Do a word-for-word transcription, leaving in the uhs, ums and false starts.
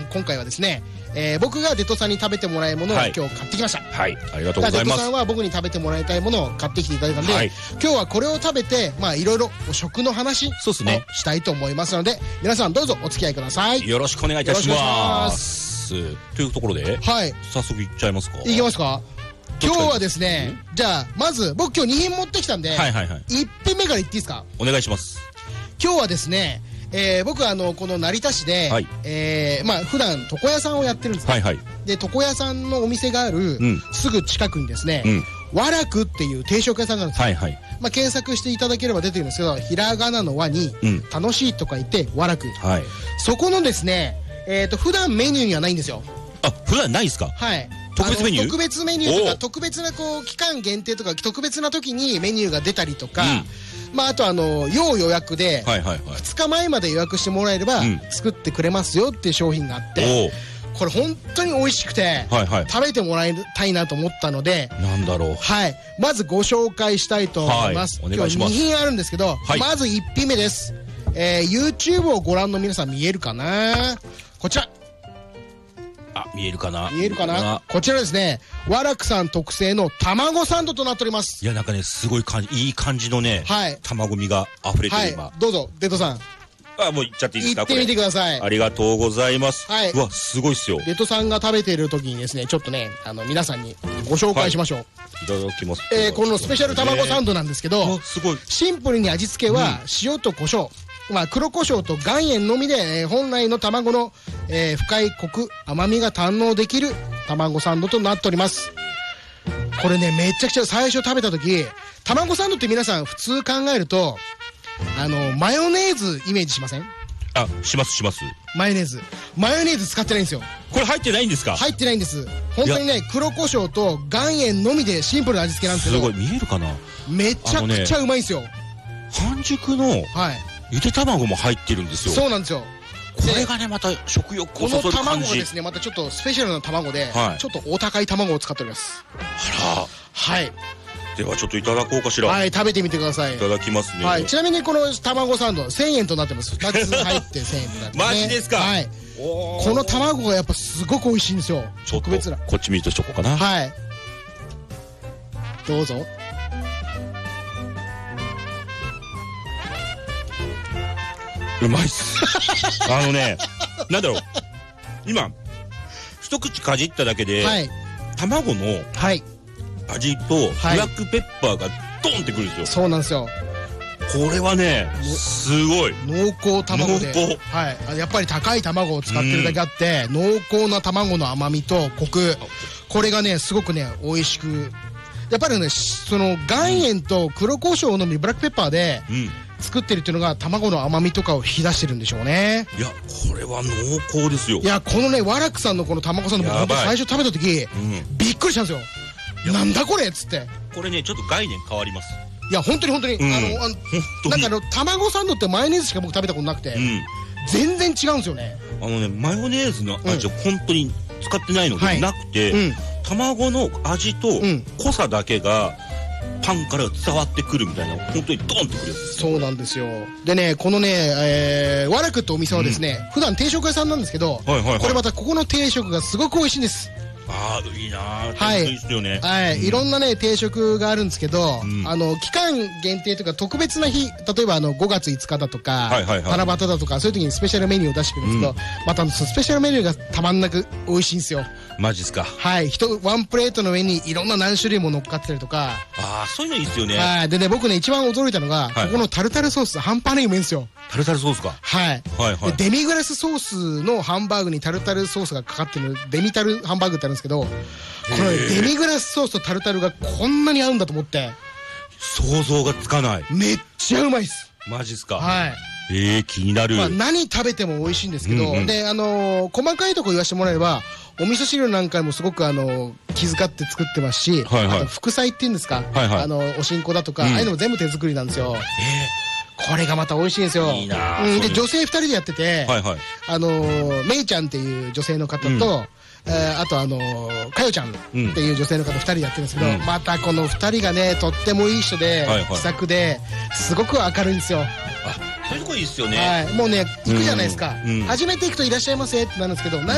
今回はですね、えー、僕がデトさんに食べてもらえるものを今日買ってきました。 はい、ありがとうございます。 デトさんは僕に食べてもらいたいものを買ってきていただいたので、はい、今日はこれを食べてまあいろいろ食の話をしたいと思いますので、ね、皆さんどうぞお付き合いください。 よろしくお願いいたします。というところで、はい、早速いっちゃいますか。 いきますか。今日はですね、じゃあまず僕今日に品持ってきたんで、はいはいはい、いっ品目からいっていいですか。 お願いします。 今日はですね、えー、僕はあのこの成田市で、はい、えー、まあ普段床屋さんをやってるんですね、はいはい、で床屋さんのお店がある、うん、すぐ近くにですね、うん、和楽っていう定食屋さんがあるんですよ、はいはい、まあ、検索していただければ出てるんですけど、ひらがなの和に、うん、楽しいとか言って和楽、はい、そこのですね、えーと普段メニューにはないんですよ。 あ、普段ないですか。 はい、 特別メニュー、 特別メニューとか特別なこう期間限定とか特別な時にメニューが出たりとか、うん、まああとあの要予約でふつかまえまで予約してもらえれば作ってくれますよっていう商品があって、これ本当に美味しくて食べてもらいたいなと思ったので、 なんだろう、 はい、まずご紹介したいと思います。今日に品あるんですけど、まずいっ品目です。えー、YouTube をご覧の皆さん見えるかな。こちら、 あ、見えるかな、 見えるかな。こちらですね、和楽さん特製の卵サンドとなっております。 いや、なんかね、すごい感じ、いい感じのね、はい、卵身が溢れてる今、はい、 どうぞデトさん、 あ、もういっちゃっていいですか。 行ってみてください。 ありがとうございます。はい、うわ、すごいっすよ。 デトさんが食べている時にですね、ちょっとね、あの皆さんにご紹介しましょう。はい、 いただきます。 えー、このスペシャル卵サンドなんですけど、 すごいシンプルに味付けは塩と胡椒、まあ、黒胡椒と岩塩のみで、えー、本来の卵の、えー、深いコク甘みが堪能できる卵サンドとなっております。これね、めちゃくちゃ最初食べた時、卵サンドって皆さん普通考えるとあのマヨネーズイメージしません？ あ、しますします。 マヨネーズマヨネーズ使ってないんですよ。 これ入ってないんですか？ 入ってないんです。本当にね、黒胡椒と岩塩のみでシンプルな味付けなんですけど、 すごい見えるかな、 めちゃくちゃうまいんですよ。 半熟の、はい、ゆで卵も入ってるんですよ。 そうなんですよ。 これがね、また食欲をそそる感じ。 この卵がですね、またちょっとスペシャルな卵で、はい、ちょっとお高い卵を使っております。 あら、 はい。 ではちょっといただこうかしら。 はい、食べてみてください。 いただきますね。 はい、ちなみにこの卵サンドせんえんとなってます。ふたつ入ってせんえんとなってます、ね、 マジですか？ はい。この卵がやっぱすごく美味しいんですよ。 特別な。こっち見るとしとこうかな。 はい。どうぞ。 うまいっす。あのね、なんだろう、今一口かじっただけで、はい、卵の味とブラックペッパーがドンってくるんですよ。 そうなんですよ。 これはね、すごい濃厚卵で、 濃厚、 はい、やっぱり高い卵を使ってるだけあって、うん、濃厚な卵の甘みとコク、これがねすごくね美味しく、やっぱりね、その岩塩と黒胡椒のみブラックペッパーで、うん、作ってるっていうのが卵の甘みとかを引き出してるんでしょうね。 いや、これは濃厚ですよ。 いや、このね和楽さんのこの卵サンド、僕最初食べた時、うん、びっくりしたんですよ。なんだこれっつって。これね、ちょっと概念変わります。 いや、本当に本当に、うん、あのあのなんかあの卵サンドってマヨネーズしか僕食べたことなくて、うん、全然違うんですよね。 あのね、マヨネーズの味は本当に使ってないのでなくて、はい、うん、卵の味と濃さだけがパンから伝わってくるみたいな、本当にドンってくるやつ。 そうなんですよ。でね、このね、えー、和楽ってお店はですね、うん、普段定食屋さんなんですけど、はいはいはい、これまたここの定食がすごく美味しいんです。 ああ、いいなー。 はい。 いいですよね。 はい。いろんなね、定食があるんですけど、あの、期間限定とか特別な日、例えばあの、ごがついつかだとか、七夕だとか、そういう時にスペシャルメニューを出してくるんですけど、またスペシャルメニューがたまんなく美味しいんですよ。 マジっすか。 はい。人、ワンプレートの上にいろんな何種類も乗っかってたりとか。 ああ、そういうのいいっすよね。 はい。でね、僕ね、一番驚いたのが、ここのタルタルソース、半端ないうめえんですよ。 タルタルソースか。 はい。はいはい。デミグラスソースのハンバーグにタルタルソースがかかってる、デミタルハンバーグってあるんですけど、これデミグラスソースとタルタルがこんなに合うんだと思って、 想像がつかない。 めっちゃうまいっす。 マジっすか。 はい。 えー、気になる。 まあ、何食べても美味しいんですけど、うんうん、で、あのー、細かいとこ言わせてもらえれば、お味噌汁なんかもすごくあのー、気遣って作ってますし、はいはい、あと副菜っていうんですか、はいはい、あのー、おしんこだとか、うん、ああいうのも全部手作りなんですよ。えー、これがまた美味しいんですよ。 いいな、 うん、で、女性二人でやってて、はいはい、あのー、めいちゃんっていう女性の方と、うん、えー、あとあのー、かよちゃんっていう女性の方ふたりやってるんですけど、うん、またこのふたりがね、とってもいい人で、はいはい、気さくで、すごく明るいんですよ。 あ、そういうとこいいっすよね。 はい、もうね、行くじゃないですか。うんうん、初めて行くといらっしゃいませってなるんですけど、